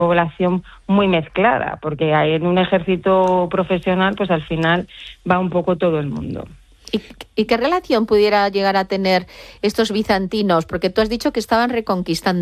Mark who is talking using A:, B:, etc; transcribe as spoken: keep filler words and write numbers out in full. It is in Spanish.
A: población muy mezclada, porque hay en un ejército profesional, pues al final va un poco todo el mundo.
B: ¿Y, ¿Y qué relación pudiera llegar a tener estos bizantinos? Porque tú has dicho que estaban reconquistando